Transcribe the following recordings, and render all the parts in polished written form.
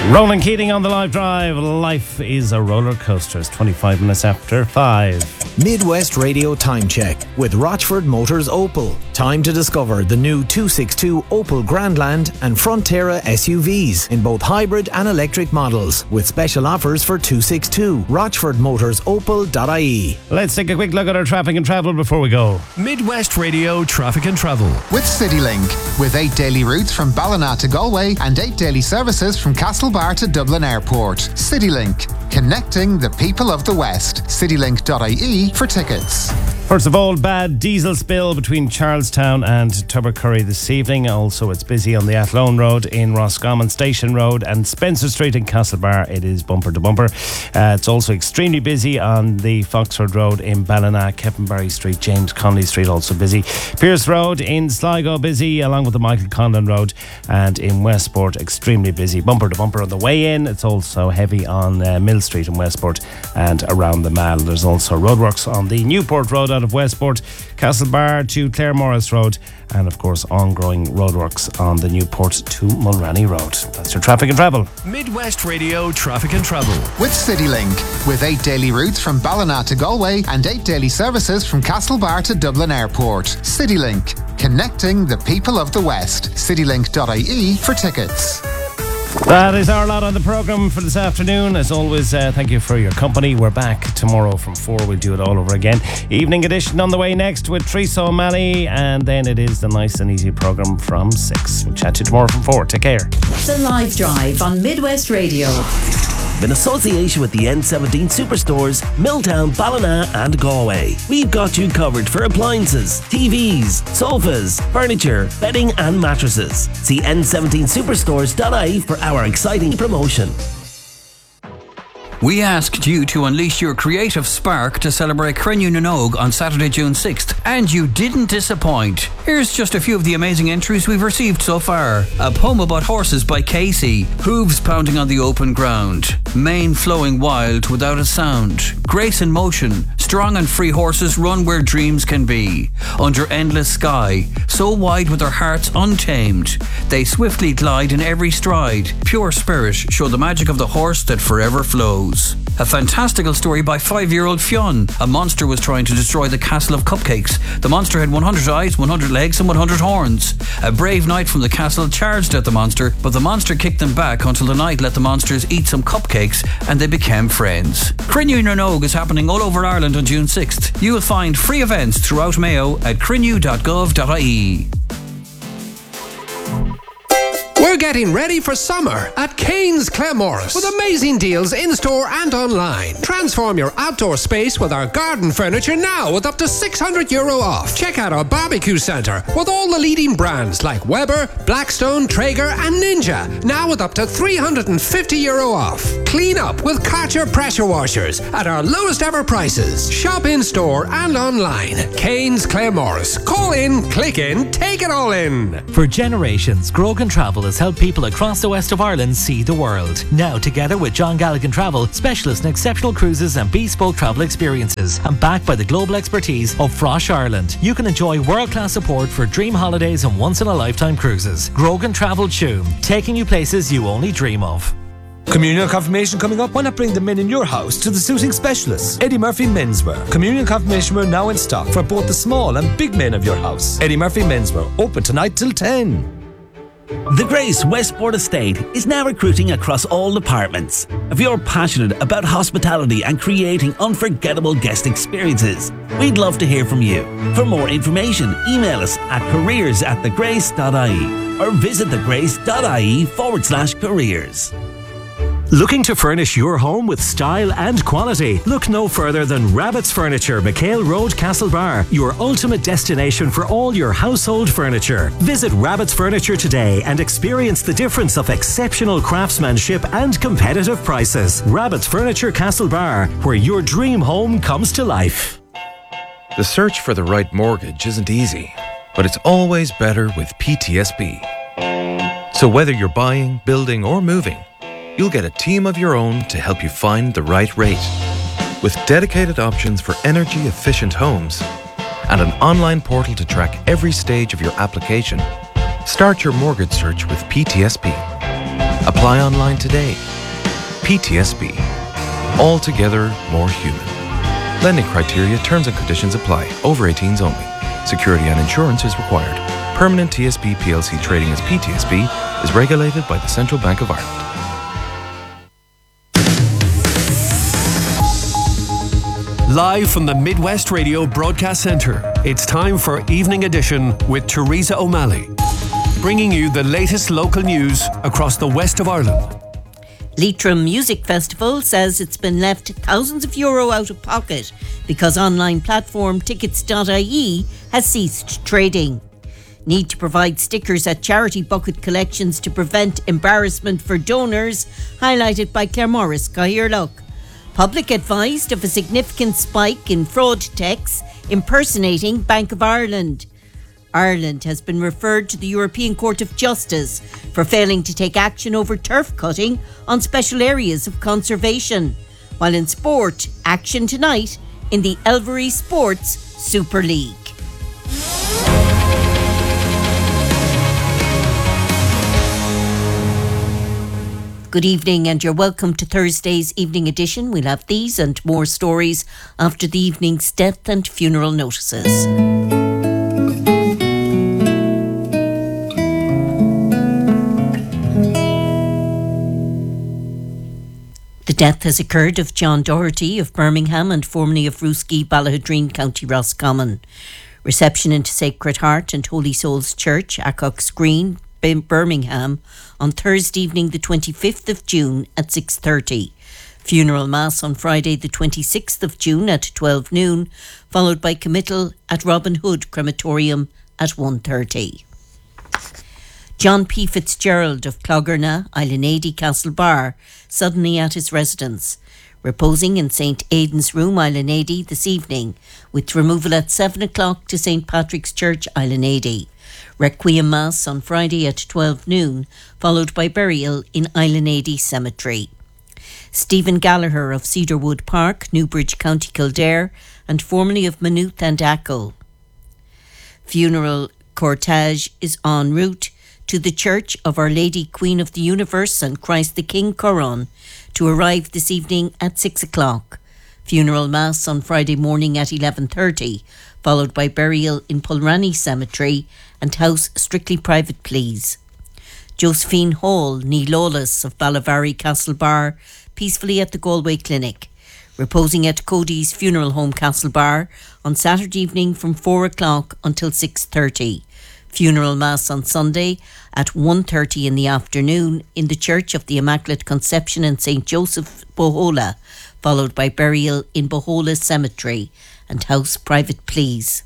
Ronan Keating on the live drive. Life is a roller coaster. It's 25 minutes after 5. Midwest Radio Time Check with Rochford Motors Opel. Time to discover the new 262 Opel Grandland and Frontera SUVs in both hybrid and electric models with special offers for 262. RochfordMotorsOpel.ie. Let's take a quick look at our traffic and travel before we go. Midwest Radio Traffic and Travel. With CityLink. With 8 daily routes from Ballina to Galway and 8 daily services from Castlebar to Dublin Airport. CityLink. Connecting the people of the West. CityLink.ie for tickets. First of all, bad diesel spill between Charlestown and Tubbercurry this evening. Also, it's busy on the Athlone Road in Roscommon, Station Road and Spencer Street in Castlebar. It is bumper to bumper. It's also extremely busy on the Foxford Road in Ballina, Keppenberry Street, James Connolly Street also busy. Pierce Road in Sligo busy, along with the Michael Conlon Road, and in Westport extremely busy. Bumper to bumper on the way in. It's also heavy on Mill Street in Westport and around the Mall. There's also roadworks on the Newport Road out of Westport, Castlebar to Claremorris Road, and of course ongoing roadworks on the Newport to Mulranny Road. That's your traffic and travel. Midwest Radio Traffic and Travel. With CityLink. With 8 daily routes from Ballina to Galway and 8 daily services from Castlebar to Dublin Airport. CityLink. Connecting the people of the West. CityLink.ie for tickets. That is our lot on the programme for this afternoon. As always, thank you for your company. We're back tomorrow from 4. We'll do it all over again. Evening edition on the way next with Teresa O'Malley, and then it is the nice and easy programme from 6. We'll chat to you tomorrow from 4. Take care. The Live Drive on Midwest Radio. In association with the N17 Superstores, Milltown, Ballina and Galway. We've got you covered for appliances, TVs, sofas, furniture, bedding and mattresses. See n17superstores.ie for our exciting promotion. We asked you to unleash your creative spark to celebrate Crenn Noog on Saturday, June 6th, and you didn't disappoint. Here's just a few of the amazing entries we've received so far. A poem about horses by Casey. Hooves pounding on the open ground. Mane flowing wild without a sound. Grace in motion. Strong and free horses run where dreams can be. Under endless sky. So wide with their hearts untamed. They swiftly glide in every stride. Pure spirit show the magic of the horse that forever flows. A fantastical story by 5-year-old Fionn. A monster was trying to destroy the castle of cupcakes. The monster had 100 eyes, 100 legs and 100 horns. A brave knight from the castle charged at the monster, but the monster kicked them back until the knight let the monsters eat some cupcakes and they became friends. Crenn Noog is happening all over Ireland on June 6th. You will find free events throughout Mayo at crenn.gov.ie. We're getting ready for summer at Kane's Claremorris with amazing deals in-store and online. Transform your outdoor space with our garden furniture now with up to €600 off. Check out our barbecue centre with all the leading brands like Weber, Blackstone, Traeger and Ninja, now with up to €350 off. Clean up with Karcher pressure washers at our lowest ever prices. Shop in-store and online. Kane's Claremorris. Call in, click in, take it all in. For generations, Grogan Travel has helped people across the west of Ireland see the world. Now, together with John Galligan Travel, specialists in exceptional cruises and bespoke travel experiences, and backed by the global expertise of Frosh Ireland, you can enjoy world-class support for dream holidays and once-in-a-lifetime cruises. Grogan Travel Tuam, taking you places you only dream of. Communion confirmation coming up? Why not bring the men in your house to the suiting specialists? Eddie Murphy Menswear. Communion confirmation wear now in stock for both the small and big men of your house. Eddie Murphy Menswear, open tonight till 10. The Grace Westport Estate is now recruiting across all departments. If you're passionate about hospitality and creating unforgettable guest experiences, we'd love to hear from you. For more information, email us at careers@thegrace.ie or visit thegrace.ie/careers. Looking to furnish your home with style and quality? Look no further than Rabbit's Furniture, McHale Road, Castlebar, your ultimate destination for all your household furniture. Visit Rabbit's Furniture today and experience the difference of exceptional craftsmanship and competitive prices. Rabbit's Furniture, Castlebar, where your dream home comes to life. The search for the right mortgage isn't easy, but it's always better with PTSB. So whether you're buying, building or moving, you'll get a team of your own to help you find the right rate. With dedicated options for energy-efficient homes and an online portal to track every stage of your application, start your mortgage search with PTSB. Apply online today. PTSB. Altogether more human. Lending criteria, terms and conditions apply. Over 18s only. Security and insurance is required. Permanent TSB PLC trading as PTSB is regulated by the Central Bank of Ireland. Live from the Midwest Radio Broadcast Centre, it's time for Evening Edition with Teresa O'Malley, bringing you the latest local news across the west of Ireland. Leitrim Music Festival says it's been left thousands of euro out of pocket because online platform tickets.ie has ceased trading. Need to provide stickers at charity bucket collections to prevent embarrassment for donors, highlighted by Claremorris Cahill. Public advised of a significant spike in fraud texts impersonating Bank of Ireland. Ireland has been referred to the European Court of Justice for failing to take action over turf cutting on special areas of conservation. While in sport, action tonight in the Elvery Sports Super League. Good evening and you're welcome to Thursday's Evening Edition. We'll have these and more stories after the evening's death and funeral notices. The death has occurred of John Doherty of Birmingham and formerly of Ruski, Ballahadreen, County Roscommon. Reception into Sacred Heart and Holy Souls Church, Acocks Green, Birmingham, on Thursday evening the 25th of June at 6:30. Funeral Mass on Friday the 26th of June at 12 noon, followed by committal at Robin Hood Crematorium at 1:30. John P. Fitzgerald of Clogherna, Islanady, Castlebar, suddenly at his residence. Reposing in St. Aidan's Room, Islanady, this evening, with removal at 7 o'clock to St. Patrick's Church, Islanady. Requiem Mass on Friday at 12 noon, followed by burial in Islanady Cemetery. Stephen Gallagher of Cedarwood Park, Newbridge, County Kildare, and formerly of Maynooth and Achill. Funeral cortege is en route to the Church of Our Lady Queen of the Universe and Christ the King Coron to arrive this evening at 6 o'clock. Funeral Mass on Friday morning at 11:30, followed by burial in Pulrani Cemetery and house strictly private please. Josephine Hall, ní Lawless of Ballavary, Castlebar, peacefully at the Galway Clinic. Reposing at Cody's Funeral Home, Castlebar, on Saturday evening from 4 o'clock until 6:30. Funeral Mass on Sunday at 1:30 in the afternoon in the Church of the Immaculate Conception in St. Joseph, Bohola, followed by burial in Bohola Cemetery and house private please.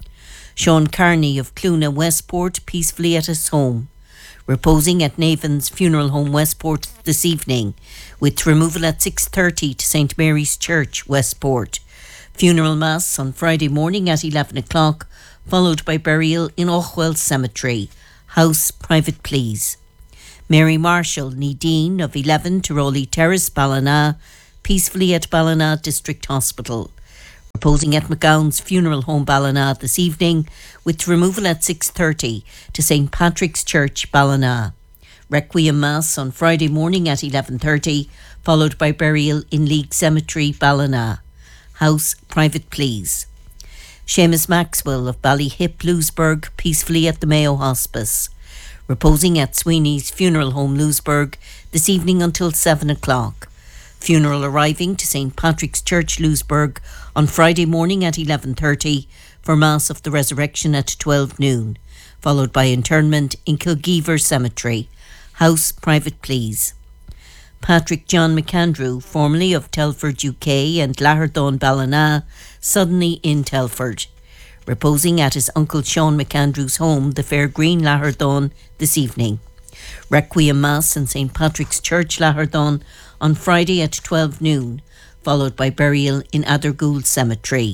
Sean Carney of Cluna, Westport, peacefully at his home. Reposing at Navan's Funeral Home, Westport, this evening, with removal at 6:30 to St. Mary's Church, Westport. Funeral Mass on Friday morning at 11 o'clock, followed by burial in Ochwell Cemetery, house private please. Mary Marshall, ní Dean of 11 Tiroli Terrace, Ballina, peacefully at Ballina District Hospital. Reposing at McGowan's Funeral Home, Ballina, this evening, with removal at 6:30 to St. Patrick's Church, Ballina. Requiem Mass on Friday morning at 11:30, followed by burial in League Cemetery, Ballina. House private please. Seamus Maxwell of Ballyhip, Lewisburg, peacefully at the Mayo Hospice. Reposing at Sweeney's Funeral Home, Lewisburg, this evening until 7 o'clock. Funeral arriving to St. Patrick's Church, Lewisburg, on Friday morning at 11:30 for Mass of the Resurrection at 12 noon, followed by interment in Kilgeever Cemetery. House private please. Patrick John McAndrew, formerly of Telford, UK, and Lahardon, Ballina, suddenly in Telford. Reposing at his uncle Sean McAndrew's home, the Fair Green, Lahardon, this evening. Requiem Mass in St. Patrick's Church, Lahardon, on Friday at 12 noon, followed by burial in Athergould Cemetery.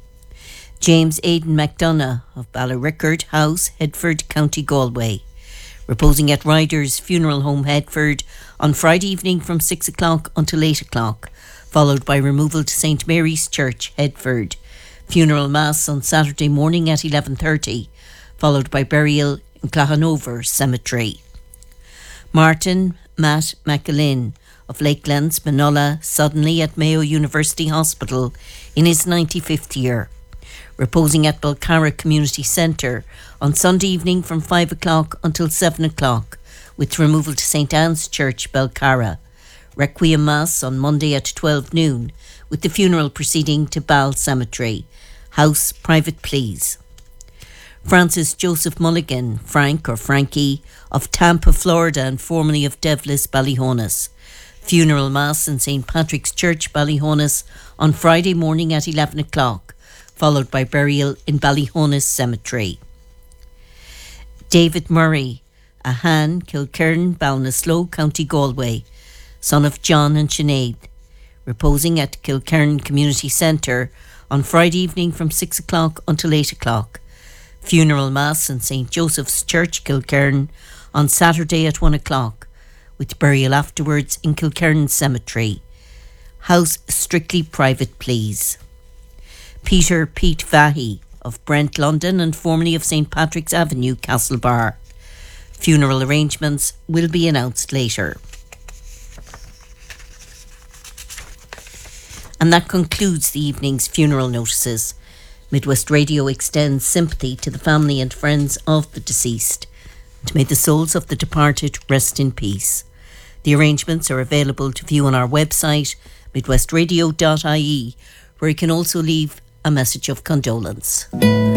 James Aidan McDonough of Ballarickard House, Headford, County Galway. Reposing at Ryder's Funeral Home, Headford, on Friday evening from 6 o'clock until 8 o'clock, followed by removal to St. Mary's Church, Headford. Funeral Mass on Saturday morning at 11:30, followed by burial in Claghanover Cemetery. Martin Matt McAlin of Lakelands, Manola, suddenly at Mayo University Hospital in his 95th year. Reposing at Belcarra Community Centre on Sunday evening from 5 o'clock until 7 o'clock, with removal to St Anne's Church, Belcarra. Requiem Mass on Monday at 12 noon, with the funeral proceeding to Ball Cemetery. House private please. Francis Joseph Mulligan, Frank or Frankie, of Tampa, Florida, and formerly of Devlis, Ballyhonus. Funeral Mass in St Patrick's Church, Ballyhonus, on Friday morning at 11 o'clock, followed by burial in Ballyhonus Cemetery. David Murray, a Han, Kilkern, Ballinasloe, County Galway, son of John and Sinead, reposing at Kilkern Community Centre on Friday evening from 6 o'clock until 8 o'clock. Funeral Mass in St Joseph's Church, Kilkern, on Saturday at 1 o'clock, with burial afterwards in Kilkern Cemetery. House strictly private please. Peter Pete Vahey of Brent, London, and formerly of St Patrick's Avenue, Castlebar. Funeral arrangements will be announced later. And that concludes the evening's funeral notices. Midwest Radio extends sympathy to the family and friends of the deceased, and may the souls of the departed rest in peace. The arrangements are available to view on our website, midwestradio.ie, where you can also leave a message of condolence.